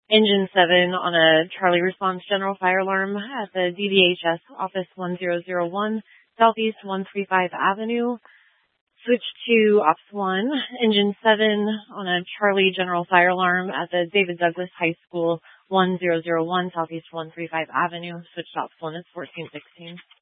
Engine 7 on a Charlie response general fire alarm at the DDHS office 1001 Southeast 135 Avenue. Switch to Ops 1, Engine 7 on a Charlie general fire alarm at the David Douglas High School 1001 Southeast 135 Avenue. Switch to Ops 1 is 1416.